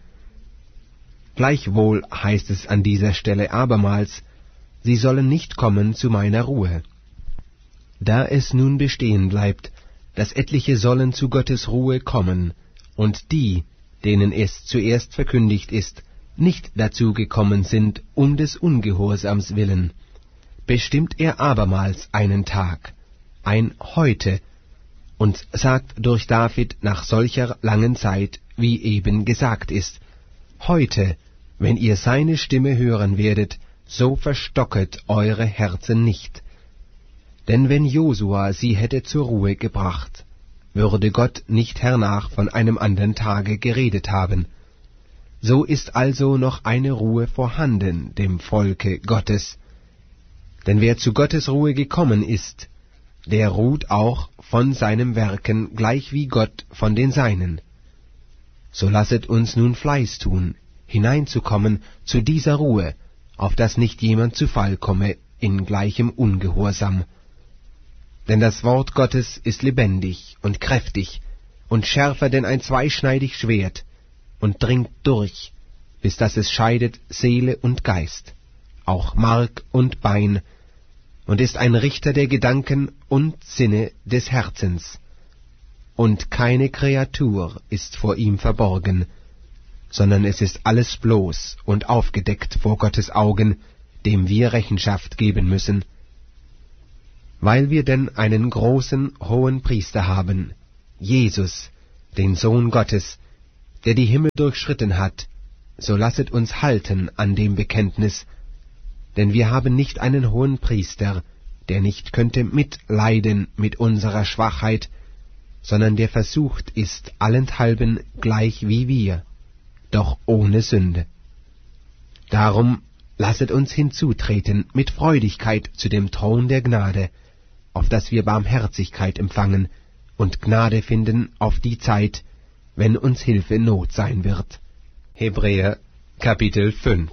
Gleichwohl heißt es an dieser Stelle abermals, sie sollen nicht kommen zu meiner Ruhe. Da es nun bestehen bleibt, dass etliche sollen zu Gottes Ruhe kommen, und die, denen es zuerst verkündigt ist, nicht dazu gekommen sind, um des Ungehorsams willen, bestimmt er abermals einen Tag, ein Heute, und sagt durch David nach solcher langen Zeit, wie eben gesagt ist, heute, wenn ihr seine Stimme hören werdet, so verstocket eure Herzen nicht. Denn wenn Josua sie hätte zur Ruhe gebracht, würde Gott nicht hernach von einem andern Tage geredet haben. So ist also noch eine Ruhe vorhanden dem Volke Gottes. Denn wer zu Gottes Ruhe gekommen ist, der ruht auch von seinem Werken, gleich wie Gott von den Seinen. So lasset uns nun Fleiß tun, hineinzukommen zu dieser Ruhe, auf dass nicht jemand zu Fall komme in gleichem Ungehorsam. Denn das Wort Gottes ist lebendig und kräftig und schärfer denn ein zweischneidig Schwert und dringt durch, bis dass es scheidet Seele und Geist, auch Mark und Bein, und ist ein Richter der Gedanken und Sinne des Herzens. Und keine Kreatur ist vor ihm verborgen, sondern es ist alles bloß und aufgedeckt vor Gottes Augen, dem wir Rechenschaft geben müssen. Weil wir denn einen großen hohen Priester haben, Jesus, den Sohn Gottes, der die Himmel durchschritten hat, so lasset uns halten an dem Bekenntnis, denn wir haben nicht einen hohen Priester, der nicht könnte mitleiden mit unserer Schwachheit, sondern der versucht ist allenthalben gleich wie wir, doch ohne Sünde. Darum lasset uns hinzutreten mit Freudigkeit zu dem Thron der Gnade, auf dass wir Barmherzigkeit empfangen und Gnade finden auf die Zeit, wenn uns Hilfe Not sein wird. Hebräer Kapitel fünf.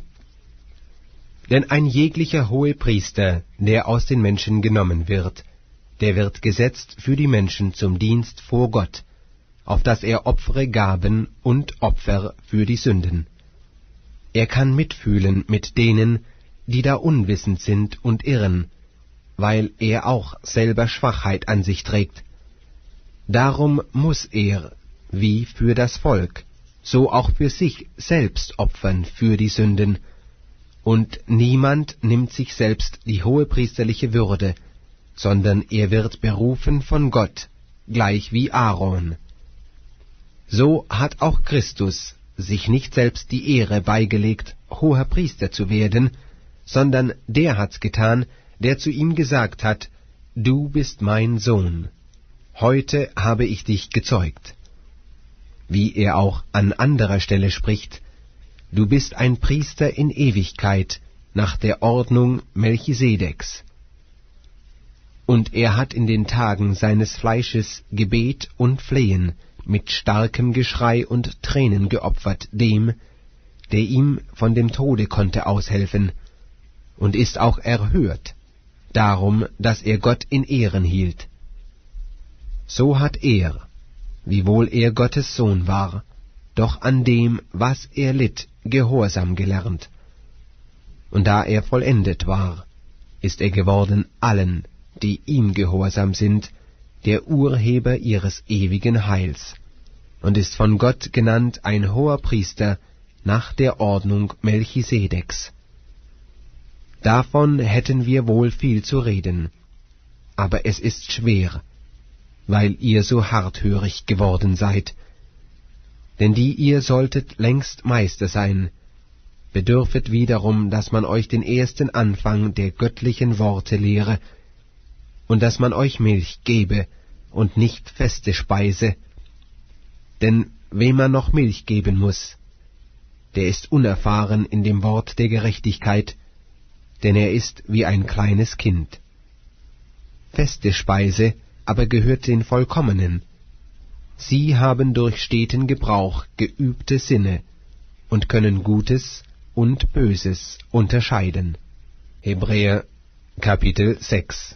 Denn ein jeglicher Hohepriester, der aus den Menschen genommen wird, der wird gesetzt für die Menschen zum Dienst vor Gott, auf dass er opfere Gaben und Opfer für die Sünden. Er kann mitfühlen mit denen, die da unwissend sind und irren, weil er auch selber Schwachheit an sich trägt. Darum muß er, wie für das Volk, so auch für sich selbst opfern für die Sünden, und niemand nimmt sich selbst die hohepriesterliche Würde, sondern er wird berufen von Gott, gleich wie Aaron. So hat auch Christus sich nicht selbst die Ehre beigelegt, hoher Priester zu werden, sondern der hat's getan, der zu ihm gesagt hat, Du bist mein Sohn, heute habe ich dich gezeugt. Wie er auch an anderer Stelle spricht, Du bist ein Priester in Ewigkeit, nach der Ordnung Melchisedeks. Und er hat in den Tagen seines Fleisches Gebet und Flehen mit starkem Geschrei und Tränen geopfert dem, der ihm von dem Tode konnte aushelfen, und ist auch erhört, darum, dass er Gott in Ehren hielt. So hat er, wiewohl er Gottes Sohn war, doch an dem, was er litt, Gehorsam gelernt. Und da er vollendet war, ist er geworden allen, die ihm gehorsam sind, der Urheber ihres ewigen Heils, und ist von Gott genannt ein hoher Priester nach der Ordnung Melchisedeks. Davon hätten wir wohl viel zu reden, aber es ist schwer, weil ihr so harthörig geworden seid. Denn die ihr solltet längst Meister sein, bedürfet wiederum, dass man euch den ersten Anfang der göttlichen Worte lehre, und dass man euch Milch gebe und nicht feste Speise. Denn wem man noch Milch geben muß, der ist unerfahren in dem Wort der Gerechtigkeit, denn er ist wie ein kleines Kind. Feste Speise aber gehört den Vollkommenen. Sie haben durch steten Gebrauch geübte Sinne und können Gutes und Böses unterscheiden. Hebräer Kapitel sechs.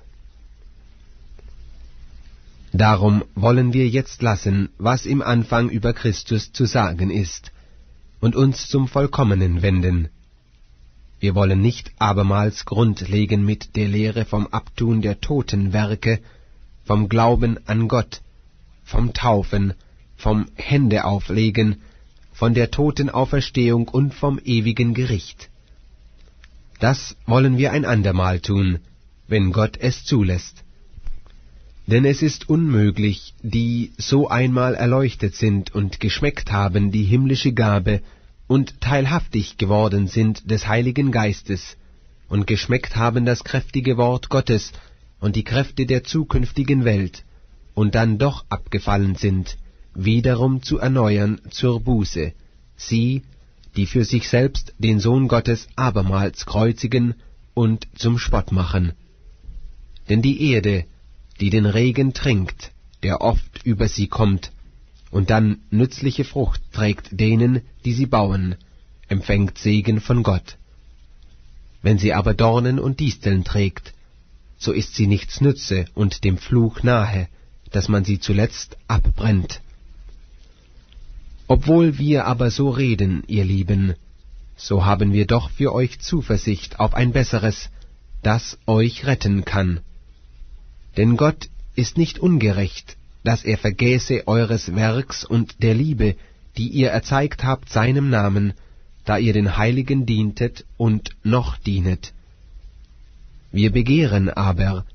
Darum wollen wir jetzt lassen, was im Anfang über Christus zu sagen ist, und uns zum Vollkommenen wenden. Wir wollen nicht abermals Grund legen mit der Lehre vom Abtun der Totenwerke, vom Glauben an Gott, vom Taufen, vom Händeauflegen, von der Totenauferstehung und vom ewigen Gericht. Das wollen wir ein andermal tun, wenn Gott es zulässt. Denn es ist unmöglich, die so einmal erleuchtet sind und geschmeckt haben die himmlische Gabe und teilhaftig geworden sind des Heiligen Geistes und geschmeckt haben das kräftige Wort Gottes und die Kräfte der zukünftigen Welt, und dann doch abgefallen sind, wiederum zu erneuern zur Buße, sie, die für sich selbst den Sohn Gottes abermals kreuzigen und zum Spott machen. Denn die Erde, die den Regen trinkt, der oft über sie kommt, und dann nützliche Frucht trägt denen, die sie bauen, empfängt Segen von Gott. Wenn sie aber Dornen und Disteln trägt, so ist sie nichts nütze und dem Fluch nahe, dass man sie zuletzt abbrennt. Obwohl wir aber so reden, ihr Lieben, so haben wir doch für euch Zuversicht auf ein Besseres, das euch retten kann. Denn Gott ist nicht ungerecht, dass er vergäße eures Werks und der Liebe, die ihr erzeigt habt seinem Namen, da ihr den Heiligen dientet und noch dienet. Wir begehren aber,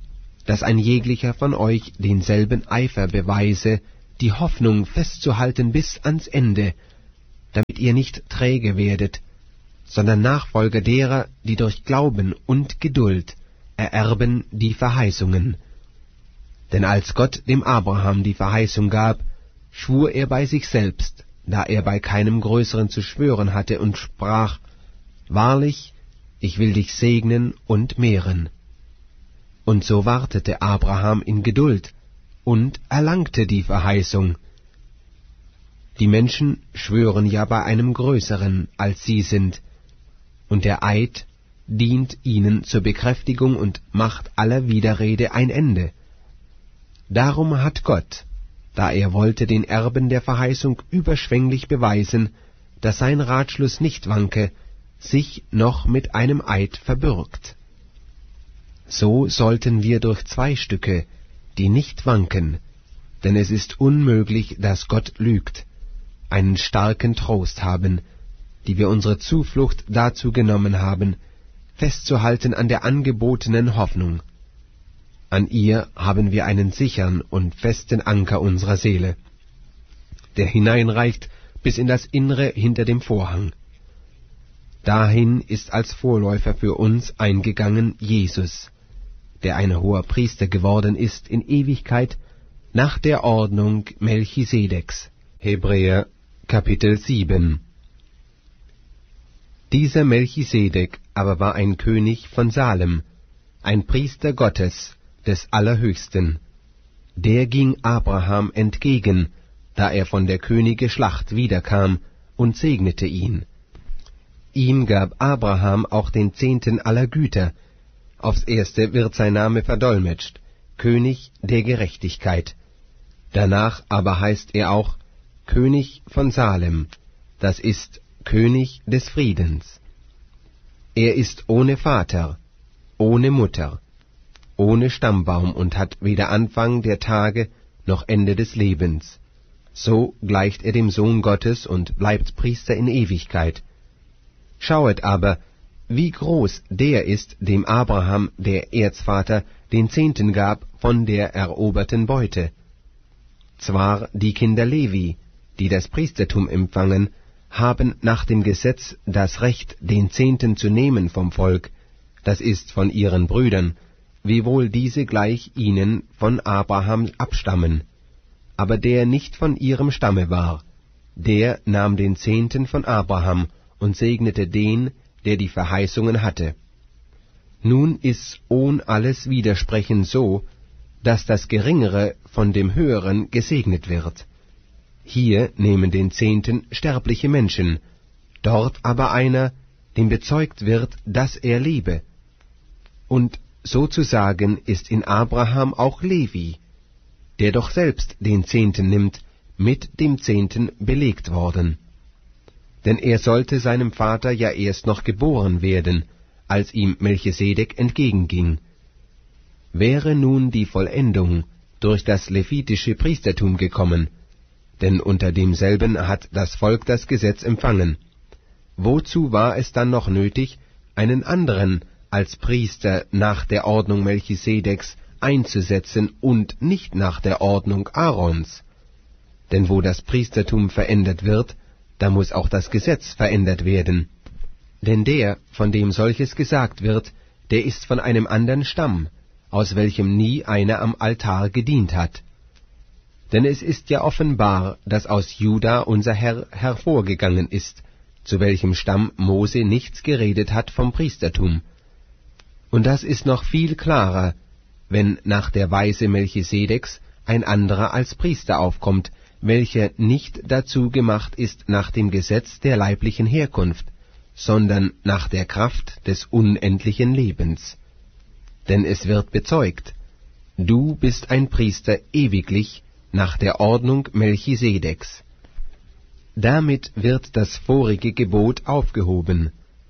dass ein jeglicher von euch denselben Eifer beweise, die Hoffnung festzuhalten bis ans Ende, damit ihr nicht träge werdet, sondern Nachfolger derer, die durch Glauben und Geduld ererben die Verheißungen. Denn als Gott dem Abraham die Verheißung gab, schwur er bei sich selbst, da er bei keinem Größeren zu schwören hatte, und sprach: Wahrlich, ich will dich segnen und mehren. Und so wartete Abraham in Geduld und erlangte die Verheißung. Die Menschen schwören ja bei einem Größeren, als sie sind, und der Eid dient ihnen zur Bekräftigung und macht aller Widerrede ein Ende. Darum hat Gott, da er wollte den Erben der Verheißung überschwänglich beweisen, dass sein Ratschluss nicht wanke, sich noch mit einem Eid verbürgt. So sollten wir durch zwei Stücke, die nicht wanken, denn es ist unmöglich, dass Gott lügt, einen starken Trost haben, die wir unsere Zuflucht dazu genommen haben, festzuhalten an der angebotenen Hoffnung. An ihr haben wir einen sichern und festen Anker unserer Seele, der hineinreicht bis in das Innere hinter dem Vorhang. Dahin ist als Vorläufer für uns eingegangen Jesus, der ein hoher Priester geworden ist in Ewigkeit nach der Ordnung Melchisedeks. Hebräer Kapitel sieben. Dieser Melchisedek aber war ein König von Salem, ein Priester Gottes, des Allerhöchsten. Der ging Abraham entgegen, da er von der Könige Schlacht wiederkam, und segnete ihn. Ihm gab Abraham auch den Zehnten aller Güter. Aufs erste wird sein Name verdolmetscht, König der Gerechtigkeit. Danach aber heißt er auch König von Salem, das ist König des Friedens. Er ist ohne Vater, ohne Mutter, ohne Stammbaum und hat weder Anfang der Tage noch Ende des Lebens. So gleicht er dem Sohn Gottes und bleibt Priester in Ewigkeit. Schauet aber, wie groß der ist, dem Abraham, der Erzvater, den Zehnten gab von der eroberten Beute. Zwar die Kinder Levi, die das Priestertum empfangen, haben nach dem Gesetz das Recht, den Zehnten zu nehmen vom Volk, das ist von ihren Brüdern, wiewohl diese gleich ihnen von Abraham abstammen. Aber der nicht von ihrem Stamme war, der nahm den Zehnten von Abraham und segnete den, der die Verheißungen hatte. Nun ist's ohn alles Widersprechen so, dass das Geringere von dem Höheren gesegnet wird. Hier nehmen den Zehnten sterbliche Menschen, dort aber einer, dem bezeugt wird, dass er lebe. Und sozusagen ist in Abraham auch Levi, der doch selbst den Zehnten nimmt, mit dem Zehnten belegt worden. Denn er sollte seinem Vater ja erst noch geboren werden, als ihm Melchisedek entgegenging. Wäre nun die Vollendung durch das levitische Priestertum gekommen, denn unter demselben hat das Volk das Gesetz empfangen, wozu war es dann noch nötig, einen anderen als Priester nach der Ordnung Melchisedeks einzusetzen und nicht nach der Ordnung Aarons? Denn wo das Priestertum verändert wird, da muss auch das Gesetz verändert werden. Denn der, von dem solches gesagt wird, der ist von einem andern Stamm, aus welchem nie einer am Altar gedient hat. Denn es ist ja offenbar, dass aus Juda unser Herr hervorgegangen ist, zu welchem Stamm Mose nichts geredet hat vom Priestertum. Und das ist noch viel klarer, wenn nach der Weise Melchisedeks ein anderer als Priester aufkommt, welcher nicht dazu gemacht ist nach dem Gesetz der leiblichen Herkunft, sondern nach der Kraft des unendlichen Lebens. Denn es wird bezeugt, du bist ein Priester ewiglich nach der Ordnung Melchisedeks. Damit wird das vorige Gebot aufgehoben,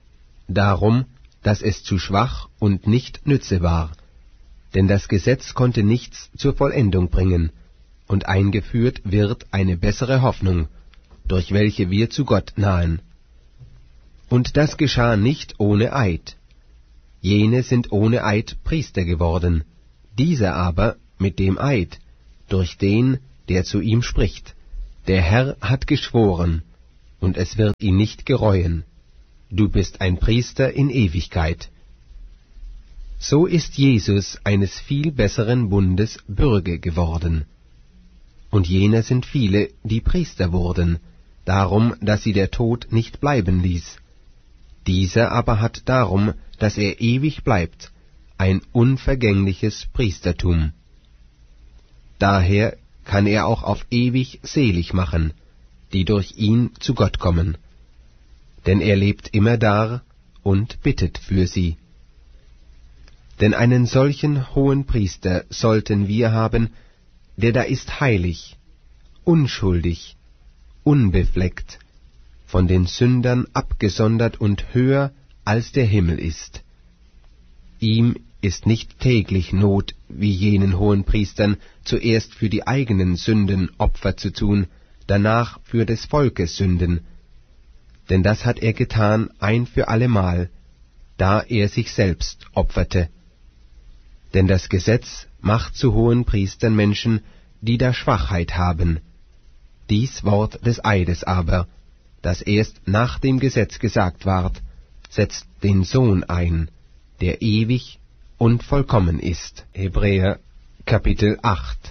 darum, dass es zu schwach und nicht nütze war, denn das Gesetz konnte nichts zur Vollendung bringen, und eingeführt wird eine bessere Hoffnung, durch welche wir zu Gott nahen. Und das geschah nicht ohne Eid. Jene sind ohne Eid Priester geworden, Dieser aber mit dem Eid, durch den, der zu ihm spricht. Der Herr hat geschworen, und es wird ihn nicht gereuen. Du bist ein Priester in Ewigkeit. So ist Jesus eines viel besseren Bundes Bürge geworden. Und jener sind viele, die Priester wurden, darum, dass sie der Tod nicht bleiben ließ. Dieser aber hat darum, dass er ewig bleibt, ein unvergängliches Priestertum. Daher kann er auch auf ewig selig machen, die durch ihn zu Gott kommen. Denn er lebt immerdar und bittet für sie. Denn einen solchen hohen Priester sollten wir haben, der da ist heilig, unschuldig, unbefleckt, von den Sündern abgesondert und höher als der Himmel ist. Ihm ist nicht täglich Not, wie jenen hohen Priestern, zuerst für die eigenen Sünden Opfer zu tun, danach für des Volkes Sünden. Denn das hat er getan ein für allemal, da er sich selbst opferte. Denn das Gesetz macht zu hohen Priestern Menschen, die da Schwachheit haben. Dies Wort des Eides aber, das erst nach dem Gesetz gesagt ward, setzt den Sohn ein, der ewig und vollkommen ist. Hebräer Kapitel acht.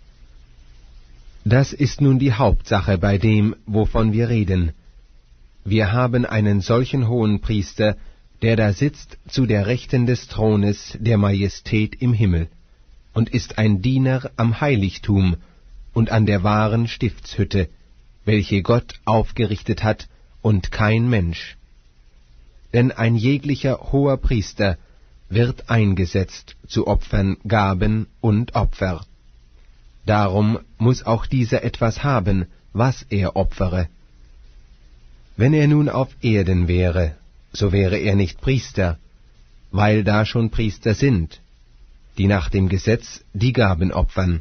Das ist nun die Hauptsache bei dem, wovon wir reden. Wir haben einen solchen hohen Priester, der da sitzt zu der Rechten des Thrones der Majestät im Himmel, und ist ein Diener am Heiligtum und an der wahren Stiftshütte, welche Gott aufgerichtet hat und kein Mensch. Denn ein jeglicher hoher Priester wird eingesetzt zu Opfern, Gaben und Opfer. Darum muß auch dieser etwas haben, was er opfere. Wenn er nun auf Erden wäre, so wäre er nicht Priester, weil da schon Priester sind, die nach dem Gesetz die Gaben opfern.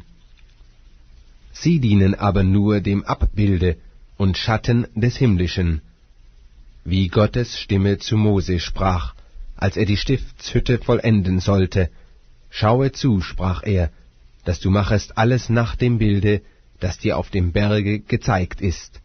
Sie dienen aber nur dem Abbilde und Schatten des Himmlischen, wie Gottes Stimme zu Mose sprach, als er die Stiftshütte vollenden sollte. Schaue zu, sprach er, dass du machest alles nach dem Bilde, das dir auf dem Berge gezeigt ist.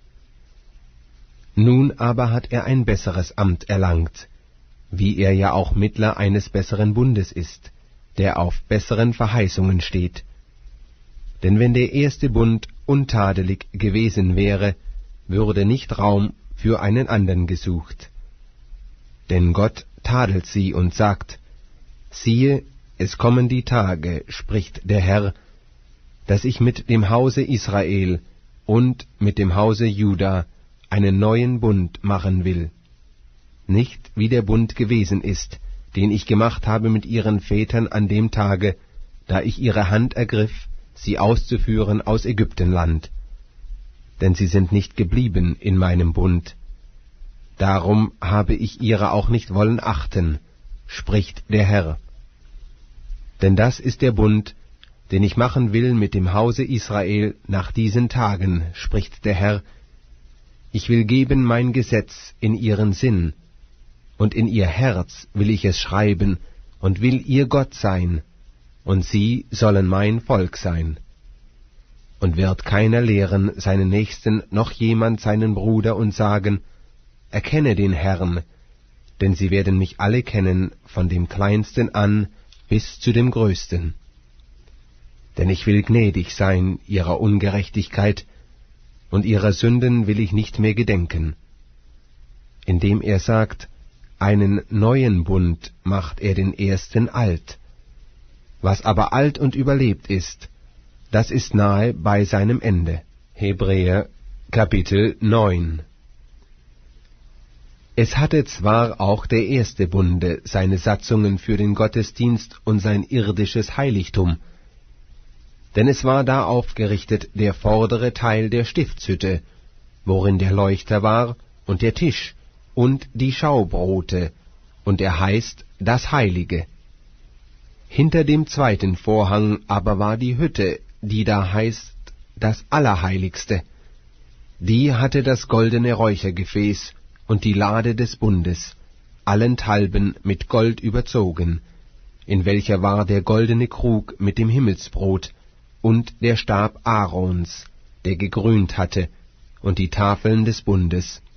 Nun aber hat er ein besseres Amt erlangt, wie er ja auch Mittler eines besseren Bundes ist, der auf besseren Verheißungen steht. Denn wenn der erste Bund untadelig gewesen wäre, würde nicht Raum für einen andern gesucht. Denn Gott tadelt sie und sagt, siehe, es kommen die Tage, spricht der Herr, dass ich mit dem Hause Israel und mit dem Hause Juda einen neuen Bund machen will. Nicht wie der Bund gewesen ist, den ich gemacht habe mit ihren Vätern an dem Tage, da ich ihre Hand ergriff, sie auszuführen aus Ägyptenland. Denn sie sind nicht geblieben in meinem Bund. Darum habe ich ihrer auch nicht wollen achten, spricht der Herr. Denn das ist der Bund, den ich machen will mit dem Hause Israel nach diesen Tagen, spricht der Herr. Ich will geben mein Gesetz in ihren Sinn, und in ihr Herz will ich es schreiben, und will ihr Gott sein, und sie sollen mein Volk sein. Und wird keiner lehren seinen Nächsten, noch jemand seinen Bruder, und sagen, erkenne den Herrn, denn sie werden mich alle kennen, von dem Kleinsten an bis zu dem Größten. Denn ich will gnädig sein ihrer Ungerechtigkeit, und ihrer Sünden will ich nicht mehr gedenken. Indem er sagt, einen neuen Bund macht er den ersten alt. Was aber alt und überlebt ist, das ist nahe bei seinem Ende. Hebräer Kapitel neun. Es hatte zwar auch der erste Bunde seine Satzungen für den Gottesdienst und sein irdisches Heiligtum, denn es war da aufgerichtet der vordere Teil der Stiftshütte, worin der Leuchter war und der Tisch und die Schaubrote, und er heißt das Heilige. Hinter dem zweiten Vorhang aber war die Hütte, die da heißt das Allerheiligste. Die hatte das goldene Räuchergefäß und die Lade des Bundes, allenthalben mit Gold überzogen. in welcher war der goldene Krug mit dem Himmelsbrot und der Stab Aarons, der gegrünt hatte, und die Tafeln des Bundes.